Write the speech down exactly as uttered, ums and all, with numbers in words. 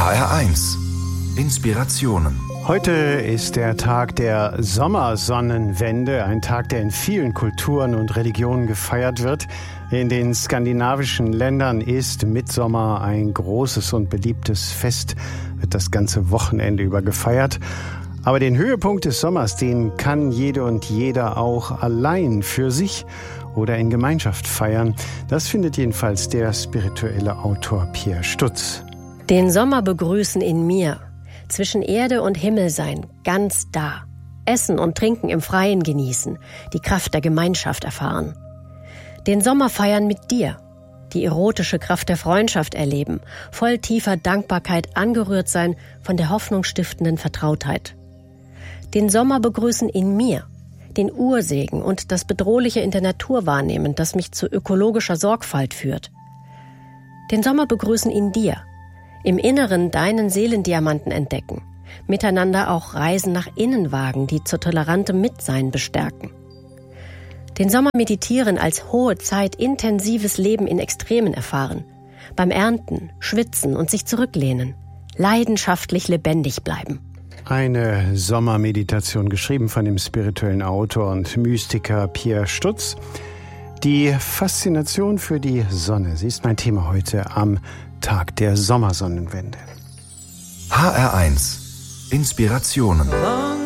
H R eins Inspirationen. Heute ist der Tag der Sommersonnenwende, ein Tag, der in vielen Kulturen und Religionen gefeiert wird. In den skandinavischen Ländern ist Mittsommer ein großes und beliebtes Fest, wird das ganze Wochenende über gefeiert. Aber den Höhepunkt des Sommers, den kann jede und jeder auch allein für sich oder in Gemeinschaft feiern. Das findet jedenfalls der spirituelle Autor Pierre Stutz. Den Sommer begrüßen in mir, zwischen Erde und Himmel sein, ganz da. Essen und Trinken im Freien genießen, die Kraft der Gemeinschaft erfahren. Den Sommer feiern mit dir, die erotische Kraft der Freundschaft erleben, voll tiefer Dankbarkeit angerührt sein von der hoffnungsstiftenden Vertrautheit. Den Sommer begrüßen in mir, den Ursegen und das Bedrohliche in der Natur wahrnehmen, das mich zu ökologischer Sorgfalt führt. Den Sommer begrüßen in dir, im Inneren deinen Seelendiamanten entdecken, miteinander auch Reisen nach innen wagen, die zu tolerantem Mitsein bestärken. Den Sommer meditieren als hohe Zeit intensives Leben in Extremen erfahren, beim Ernten, Schwitzen und sich zurücklehnen, leidenschaftlich lebendig bleiben. Eine Sommermeditation, geschrieben von dem spirituellen Autor und Mystiker Pierre Stutz. Die Faszination für die Sonne, sie ist mein Thema heute am Tag der Sommersonnenwende. H R eins Inspirationen.